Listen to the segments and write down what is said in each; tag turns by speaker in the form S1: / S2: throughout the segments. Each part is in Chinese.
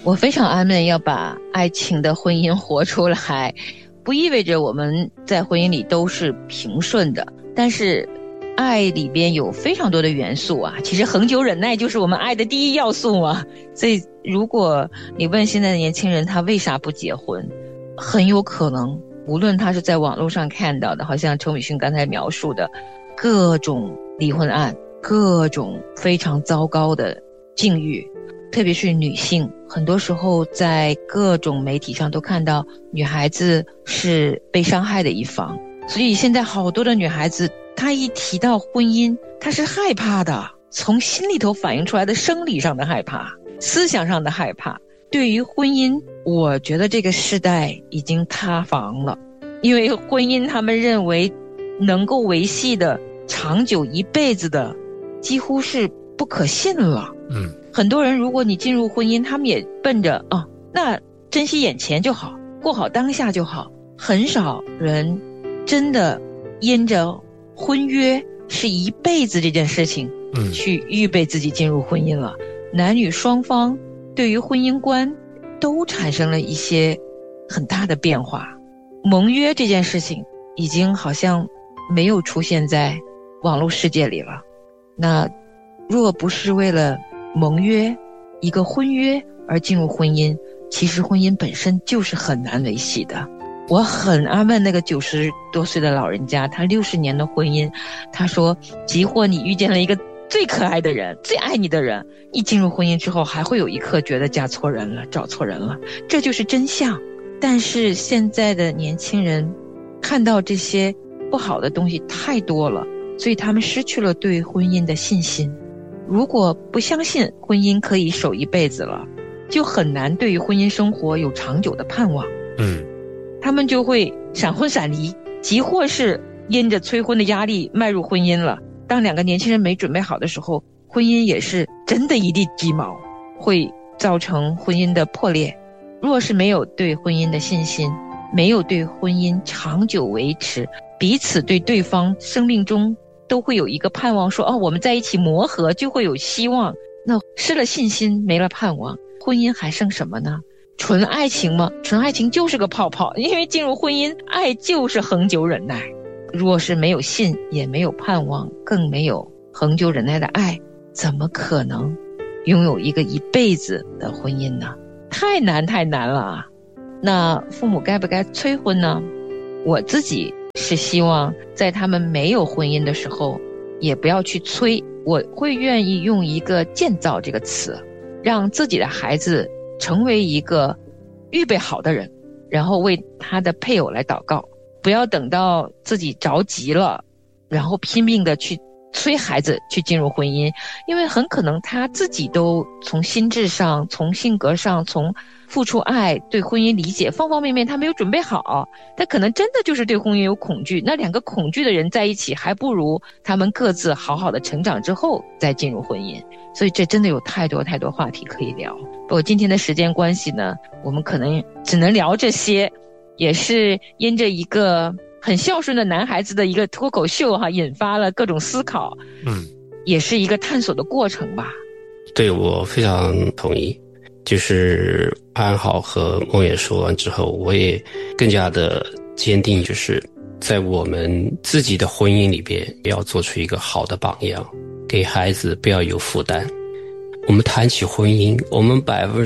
S1: 我非常安稳要把爱情的婚姻活出来，不意味着我们在婚姻里都是平顺的，但是爱里边有非常多的元素啊，其实恒久忍耐就是我们爱的第一要素啊。所以如果你问现在的年轻人他为啥不结婚，很有可能无论他是在网络上看到的，好像陈伟勋刚才描述的各种离婚案，各种非常糟糕的境遇，特别是女性，很多时候在各种媒体上都看到女孩子是被伤害的一方。所以现在好多的女孩子她一提到婚姻她是害怕的，从心里头反映出来的生理上的害怕，思想上的害怕。对于婚姻，我觉得这个时代已经塌房了，因为婚姻他们认为能够维系的长久一辈子的几乎是不可信了。很多人如果你进入婚姻，他们也奔着那珍惜眼前就好，过好当下就好，很少人真的因着婚约是一辈子这件事情去预备自己进入婚姻了。男女双方对于婚姻观都产生了一些很大的变化，盟约这件事情已经好像没有出现在网络世界里了。那若不是为了盟约一个婚约而进入婚姻，其实婚姻本身就是很难维系的。我很安慰那个90多岁的老人家，他60年的婚姻，他说即或你遇见了一个最可爱的人，最爱你的人，一进入婚姻之后还会有一刻觉得嫁错人了，找错人了，这就是真相。但是现在的年轻人看到这些不好的东西太多了，所以他们失去了对婚姻的信心。如果不相信婚姻可以守一辈子了，就很难对于婚姻生活有长久的盼望。他们就会闪婚闪离，即或是因着催婚的压力迈入婚姻了，当两个年轻人没准备好的时候，婚姻也是真的一地鸡毛，会造成婚姻的破裂。若是没有对婚姻的信心，没有对婚姻长久维持，彼此对对方生命中都会有一个盼望，说我们在一起磨合就会有希望。那失了信心，没了盼望，婚姻还剩什么呢？纯爱情吗？纯爱情就是个泡泡，因为进入婚姻，爱就是恒久忍耐。若是没有信，也没有盼望，更没有恒久忍耐的爱，怎么可能拥有一个一辈子的婚姻呢？太难太难了。那父母该不该催婚呢？我自己是希望在他们没有婚姻的时候也不要去催，我会愿意用一个建造这个词，让自己的孩子成为一个预备好的人，然后为他的配偶来祷告，不要等到自己着急了，然后拼命的去催孩子去进入婚姻，因为很可能他自己都从心智上，从性格上，从付出爱，对婚姻理解方方面面他没有准备好，他可能真的就是对婚姻有恐惧。那两个恐惧的人在一起，还不如他们各自好好的成长之后再进入婚姻。所以这真的有太多太多话题可以聊。不过今天的时间关系呢，我们可能只能聊这些，也是因着一个很孝顺的男孩子的一个脱口秀引发了各种思考，也是一个探索的过程吧。
S2: 对，我非常同意。就是安好和梦也说完之后，我也更加的坚定，就是在我们自己的婚姻里边要做出一个好的榜样，给孩子不要有负担。我们谈起婚姻，我们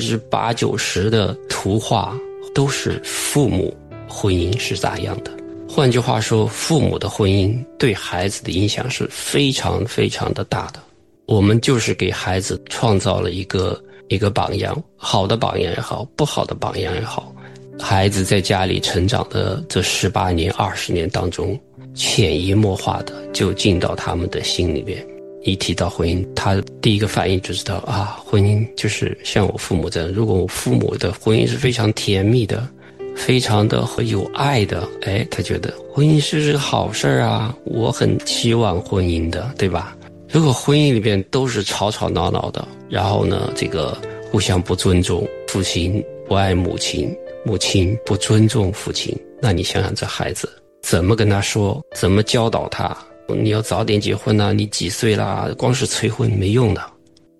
S2: 80%-90%的图画都是父母婚姻是咋样的。换句话说，父母的婚姻对孩子的影响是非常非常的大的。我们就是给孩子创造了一个榜样，好的榜样也好，不好的榜样也好，孩子在家里成长的这18年、20年当中，潜移默化的就进到他们的心里边。一提到婚姻，他第一个反应就知道婚姻就是像我父母这样。如果我父母的婚姻是非常甜蜜的，非常的有爱的，他觉得婚姻是个好事啊，我很期望婚姻的，对吧？如果婚姻里边都是吵吵闹闹的，然后呢，这个互相不尊重，父亲不爱母亲，母亲不尊重父亲，那你想想这孩子怎么跟他说，怎么教导他？你要早点结婚啊，你几岁啦？光是催婚没用的。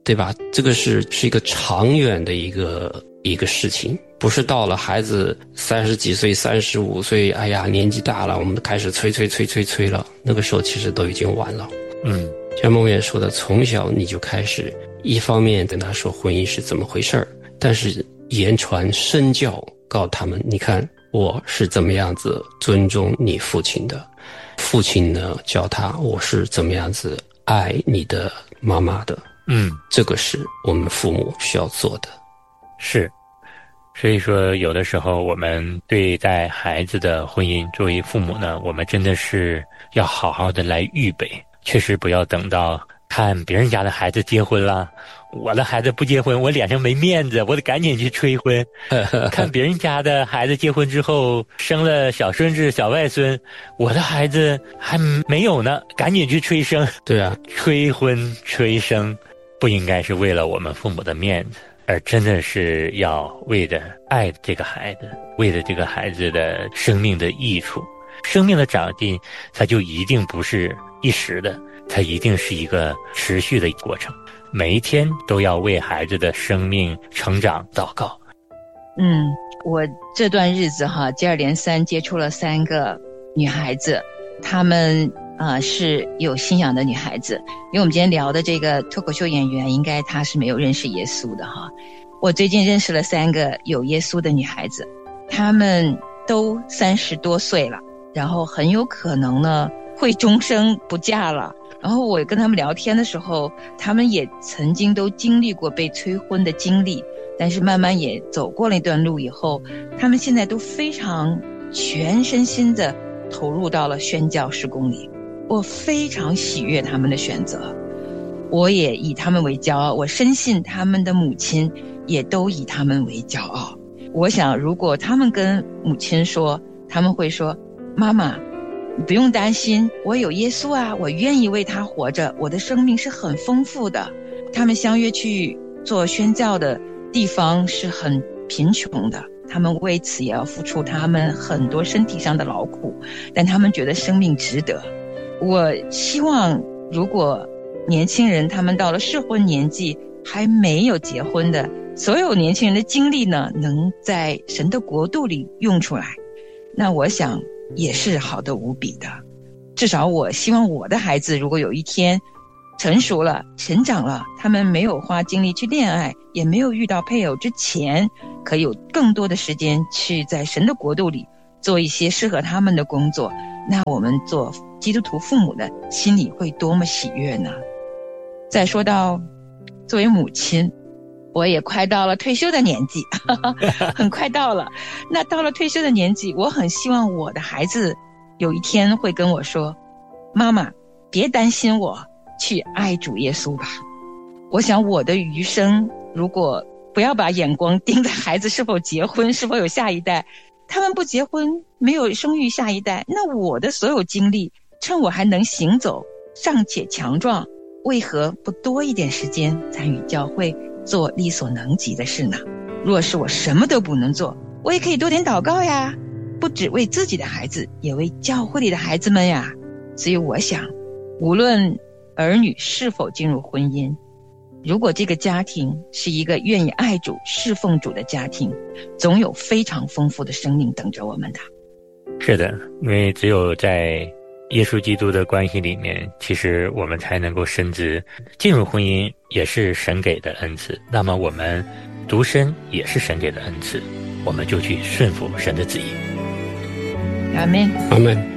S2: 对吧？这个是一个长远的一个事情，不是到了孩子30几岁、35岁，哎呀，年纪大了，我们开始催了，那个时候其实都已经晚了。像梦圆说的，从小你就开始，一方面跟他说婚姻是怎么回事儿，但是言传身教，告诉他们，你看我是怎么样子尊重你父亲的，父亲呢教他我是怎么样子爱你的妈妈的。这个是我们父母需要做的。
S3: 是，所以说有的时候我们对待孩子的婚姻，作为父母呢，我们真的是要好好的来预备，确实不要等到看别人家的孩子结婚了，我的孩子不结婚，我脸上没面子，我得赶紧去催婚。看别人家的孩子结婚之后生了小孙子小外孙，我的孩子还没有呢，赶紧去催生。
S2: 对啊，
S3: 催婚催生不应该是为了我们父母的面子，而真的是要为着爱这个孩子，为了这个孩子的生命的益处。生命的长进它就一定不是一时的，它一定是一个持续的过程，每一天都要为孩子的生命成长祷告。
S1: 我这段日子接二连三接触了3个女孩子，她们是有信仰的女孩子。因为我们今天聊的这个脱口秀演员，应该她是没有认识耶稣的我最近认识了3个有耶稣的女孩子，她们都30多岁了，然后很有可能呢会终生不嫁了。然后我跟他们聊天的时候，他们也曾经都经历过被催婚的经历，但是慢慢也走过了一段路以后，他们现在都非常全身心的投入到了宣教事工里。我非常喜悦他们的选择，我也以他们为骄傲，我深信他们的母亲也都以他们为骄傲。我想如果他们跟母亲说，他们会说，妈妈你不用担心，我有耶稣啊，我愿意为他活着，我的生命是很丰富的。他们相约去做宣教的地方是很贫穷的，他们为此也要付出他们很多身体上的劳苦，但他们觉得生命值得。我希望如果年轻人他们到了适婚年纪还没有结婚的，所有年轻人的精力呢能在神的国度里用出来，那我想也是好的无比的。至少我希望我的孩子如果有一天成熟了成长了，他们没有花精力去恋爱，也没有遇到配偶之前，可以有更多的时间去在神的国度里做一些适合他们的工作，那我们做基督徒父母的心里会多么喜悦呢？再说到作为母亲，我也快到了退休的年纪很快到了。那到了退休的年纪，我很希望我的孩子有一天会跟我说，妈妈别担心我，去爱主耶稣吧。我想我的余生如果不要把眼光盯在孩子是否结婚，是否有下一代，他们不结婚没有生育下一代，那我的所有精力趁我还能行走尚且强壮，为何不多一点时间参与教会，做力所能及的事呢？若是我什么都不能做，我也可以多点祷告呀，不只为自己的孩子，也为教会里的孩子们呀。所以我想，无论儿女是否进入婚姻，如果这个家庭是一个愿意爱主侍奉主的家庭，总有非常丰富的生命等着我们的。
S3: 是的，因为只有在耶稣基督的关系里面，其实我们才能够深知进入婚姻也是神给的恩赐，那么我们独身也是神给的恩赐，我们就去顺服神的旨意。
S1: 阿们，
S2: 阿们。